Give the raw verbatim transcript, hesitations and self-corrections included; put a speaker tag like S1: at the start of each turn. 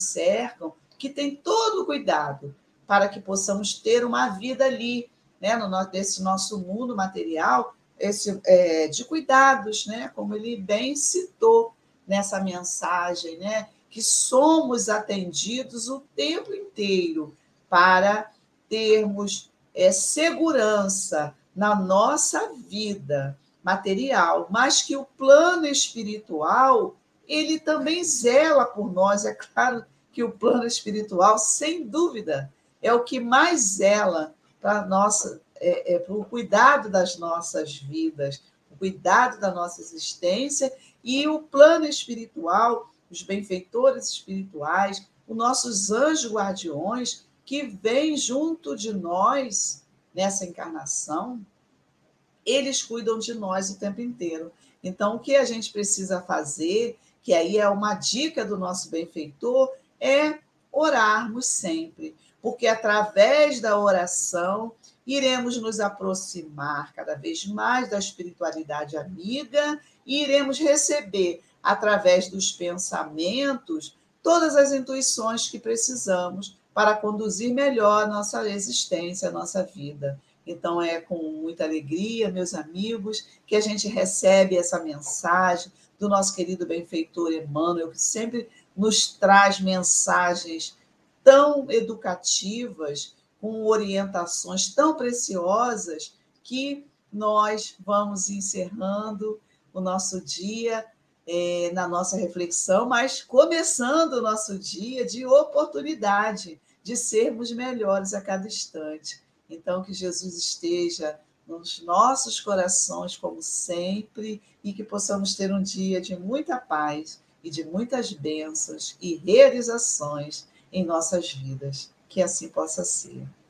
S1: cercam, que tem todo o cuidado para que possamos ter uma vida ali, né, no nosso, desse nosso mundo material, esse, é, de cuidados, né, como ele bem citou nessa mensagem, né, que somos atendidos o tempo inteiro para termos é, segurança na nossa vida material, mas que o plano espiritual ele também zela por nós. É claro que o plano espiritual, sem dúvida, é o que mais zela para nossa, é, é, para o cuidado das nossas vidas, o cuidado da nossa existência, e o plano espiritual, os benfeitores espirituais, os nossos anjos guardiões, que vêm junto de nós nessa encarnação, eles cuidam de nós o tempo inteiro. Então, o que a gente precisa fazer, que aí é uma dica do nosso benfeitor, é orarmos sempre, porque através da oração iremos nos aproximar cada vez mais da espiritualidade amiga e iremos receber, através dos pensamentos, todas as intuições que precisamos para conduzir melhor a nossa existência, a nossa vida. Então, é com muita alegria, meus amigos, que a gente recebe essa mensagem do nosso querido benfeitor Emmanuel, que sempre nos traz mensagens tão educativas, com orientações tão preciosas, que nós vamos encerrando o nosso dia é, na nossa reflexão, mas começando o nosso dia de oportunidade de sermos melhores a cada instante. Então, que Jesus esteja nos nossos corações, como sempre, e que possamos ter um dia de muita paz e de muitas bênçãos e realizações em nossas vidas. Que assim possa ser.